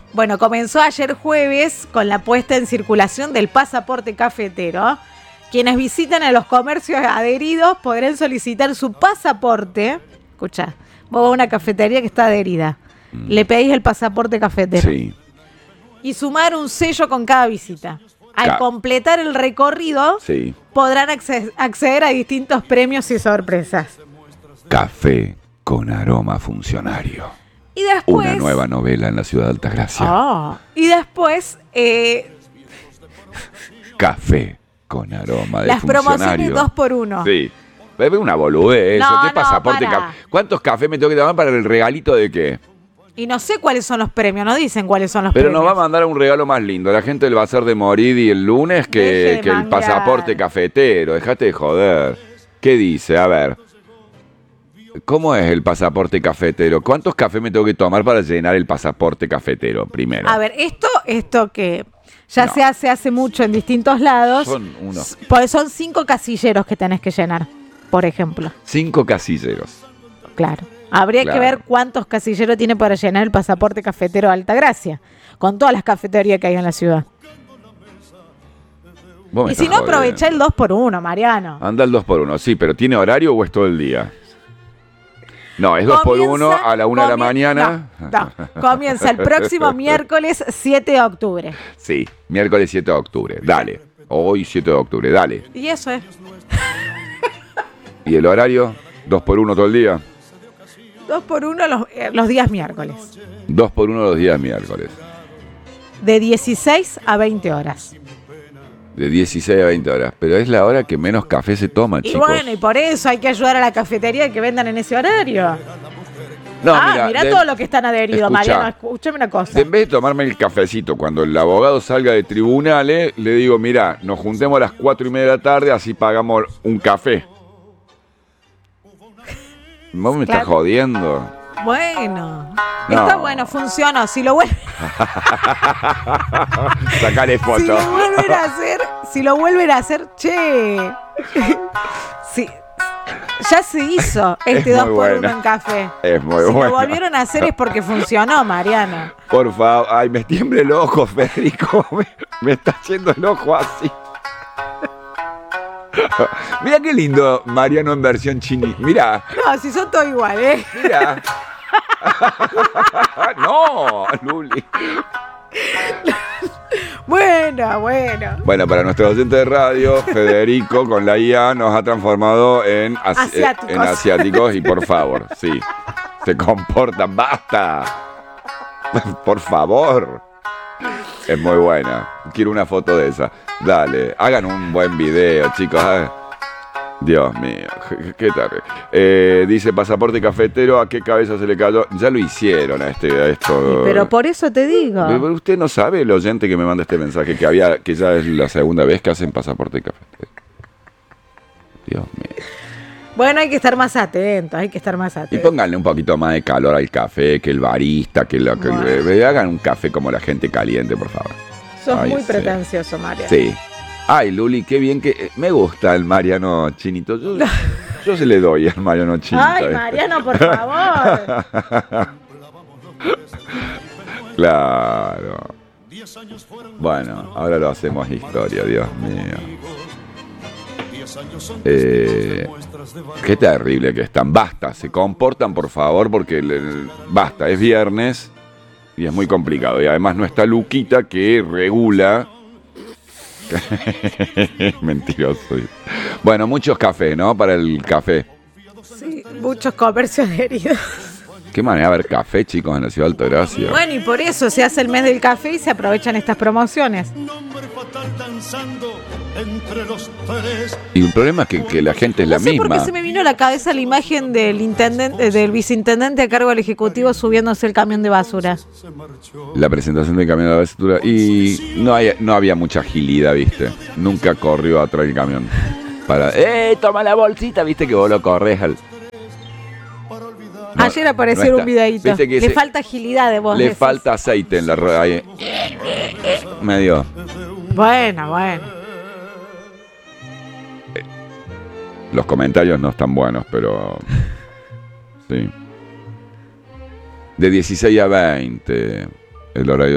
Bueno, comenzó ayer jueves con la puesta en circulación del pasaporte cafetero. Quienes visiten a los comercios adheridos podrán solicitar su pasaporte. Escucha, vos vas a una cafetería que está adherida. Le pedís el pasaporte cafetero. Sí. Y sumar un sello con cada visita. Al completar el recorrido, podrán acceder a distintos premios y sorpresas. Café con aroma funcionario. Y después, una nueva novela en la ciudad de Altagracia. Y después, café con aroma de las funcionario. promociones 2x1. Sí. Es una boludez eso. ¿Qué pasaporte? ¿Cuántos cafés me tengo que tomar para el regalito de qué? Y no sé cuáles son los premios, no dicen cuáles son los premios. premios. Pero nos va a mandar un regalo más lindo. La gente le va a hacer de morir y el lunes que el pasaporte cafetero. Dejate de joder. ¿Qué dice? A ver. ¿Cómo es el pasaporte cafetero? ¿Cuántos cafés me tengo que tomar para llenar el pasaporte cafetero primero? A ver, esto que ya se hace mucho en distintos lados. Son 5 casilleros que tenés que llenar, por ejemplo. 5 casilleros. Claro. Habría que ver cuántos casilleros tiene para llenar el pasaporte cafetero de Altagracia, con todas las cafeterías que hay en la ciudad. Y si no, aprovecha el 2x1, Mariano. Anda el 2x1, sí, pero ¿tiene horario o es todo el día? No, es 2x1 a la 1 de la mañana. No, comienza el próximo miércoles 7 de octubre. Sí, miércoles 7 de octubre, dale. Hoy 7 de octubre, dale. Y eso es. ¿Y el horario? 2x1 todo el día. 2x1 los días miércoles. 2x1 los días miércoles. De 16 a 20 horas. De 16 a 20 horas. Pero es la hora que menos café se toma, chicos. Y bueno, y por eso hay que ayudar a la cafetería que vendan en ese horario. No, mirá todo lo que están adheridos, Mariano. Escúchame una cosa. En vez de tomarme el cafecito cuando el abogado salga de tribunales, le digo, mirá, nos juntemos a las 4:30 de la tarde, así pagamos un café. ¿Vos me estás jodiendo? Bueno, está bueno, funcionó. Si lo vuelven sacale foto. Si lo vuelven a hacer, che. Sí. Ya se hizo este 2x1 en café. Es muy bueno. Si lo volvieron a hacer es porque funcionó, Mariano. Por favor, ay, me tiembla el ojo, Federico. Me está haciendo el ojo así. Mira qué lindo Mariano en versión chini. Mira. No, si son todos iguales, Mira. No, Luli. Bueno. Bueno, para nuestros oyentes de radio, Federico con la IA nos ha transformado en asiáticos y por favor, sí, se comportan, basta. Por favor. Es muy buena. Quiero una foto de esa. Dale, hagan un buen video, chicos. Dios mío, qué tarde. Dice pasaporte cafetero, ¿a qué cabeza se le cayó? Ya lo hicieron a esto. Pero por eso te digo. Pero usted no sabe, el oyente que me manda este mensaje, que ya es la segunda vez que hacen pasaporte cafetero. Dios mío. Bueno, hay que estar más atentos, Y pónganle un poquito más de calor al café, que el barista, hagan un café como la gente caliente, por favor. Sos muy pretencioso, Mariano. Sí. Ay, Luli, qué bien que... me gusta el Mariano Chinito. Yo se le doy al Mariano Chinito. Ay, Mariano, por favor. Claro. Bueno, ahora lo hacemos historia, Dios mío. Qué terrible que están. Basta, se comportan, por favor, porque basta, es viernes y es muy complicado. Y además no está Luquita que regula. Mentiroso. Bueno, muchos cafés, ¿no? Para el café. Sí, muchos comercios adheridos. Qué manera de haber café, chicos, en la ciudad de Altagracia. Bueno, y por eso se hace el mes del café y se aprovechan estas promociones. Y el problema es que la gente es la misma. No sé por qué se me vino a la cabeza la imagen del viceintendente a cargo del Ejecutivo subiéndose el camión de basura. La presentación del camión de basura. Y no había mucha agilidad, ¿viste? Nunca corrió atrás del camión. Toma la bolsita, ¿viste? Que vos lo corres al... Ayer apareció un videíto. Le falta agilidad de voz. Le falta aceite en la rueda. Medio. Bueno. Los comentarios no están buenos, pero... Sí. De 16 a 20 el horario